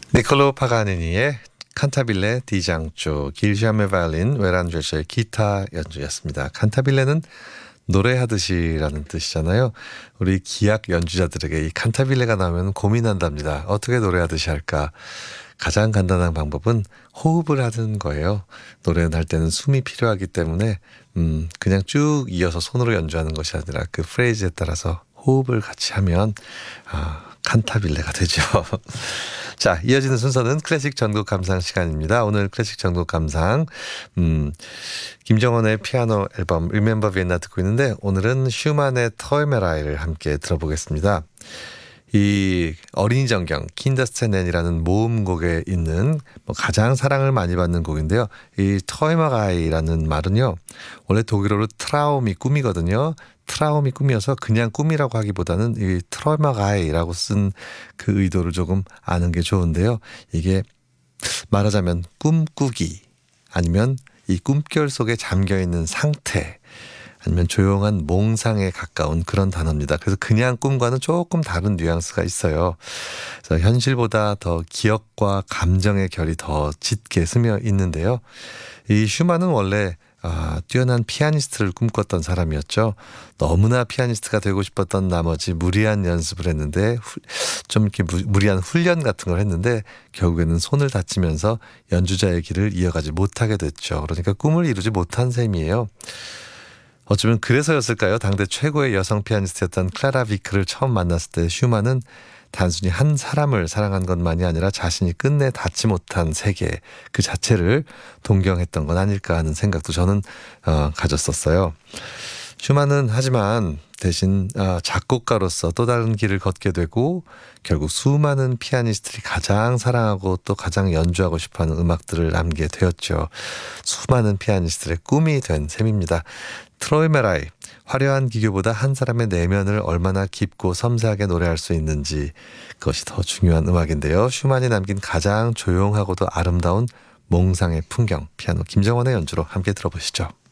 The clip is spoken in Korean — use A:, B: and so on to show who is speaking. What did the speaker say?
A: 니콜로 파가니니의 칸타빌레 디장조, 길샤메 바이올린, 외란죄의 기타 연주였습니다. 칸타빌레는 노래하듯이라는 뜻이잖아요. 우리 기악 연주자들에게 이 칸타빌레가 나오면 고민한답니다. 어떻게 노래하듯이 할까? 가장 간단한 방법은 호흡을 하는 거예요. 노래는 할 때는 숨이 필요하기 때문에 그냥 쭉 이어서 손으로 연주하는 것이 아니라 그 프레이즈에 따라서 호흡을 같이 하면 칸타빌레가 되죠. 자, 이어지는 순서는 클래식 전곡 감상 시간입니다. 오늘 클래식 전곡 감상 김정원의 피아노 앨범 Remember Vienna 듣고 있는데, 오늘은 슈만의 터에메라이를 함께 들어보겠습니다. 이 어린이 정경 킨더스테넨이라는 모음곡에 있는 가장 사랑을 많이 받는 곡인데요. 이 터에메라이라는 말은요, 원래 독일어로 트라움이 꿈이거든요. 트라움이 꿈이어서 그냥 꿈이라고 하기보다는 이 트라우마가이라고 쓴 그 의도를 조금 아는 게 좋은데요. 이게 말하자면 꿈꾸기, 아니면 이 꿈결 속에 잠겨있는 상태, 아니면 조용한 몽상에 가까운 그런 단어입니다. 그래서 그냥 꿈과는 조금 다른 뉘앙스가 있어요. 그래서 현실보다 더 기억과 감정의 결이 더 짙게 스며 있는데요. 이 슈만은 원래 뛰어난 피아니스트를 꿈꿨던 사람이었죠. 너무나 피아니스트가 되고 싶었던 나머지 무리한 연습을 했는데, 좀 이렇게 무리한 훈련 같은 걸 했는데 결국에는 손을 다치면서 연주자의 길을 이어가지 못하게 됐죠. 그러니까 꿈을 이루지 못한 셈이에요. 어쩌면 그래서였을까요? 당대 최고의 여성 피아니스트였던 클라라 비크를 처음 만났을 때 슈만은 단순히 한 사람을 사랑한 것만이 아니라 자신이 끝내 닿지 못한 세계 그 자체를 동경했던 건 아닐까 하는 생각도 저는 가졌었어요. 슈만은 하지만 대신 작곡가로서 또 다른 길을 걷게 되고, 결국 수많은 피아니스트들이 가장 사랑하고 또 가장 연주하고 싶어하는 음악들을 남게 되었죠. 수많은 피아니스트들의 꿈이 된 셈입니다. 트로이메라이, 화려한 기교보다 한 사람의 내면을 얼마나 깊고 섬세하게 노래할 수 있는지, 그것이 더 중요한 음악인데요. 슈만이 남긴 가장 조용하고도 아름다운 몽상의 풍경, 피아노 김정원의 연주로 함께 들어보시죠.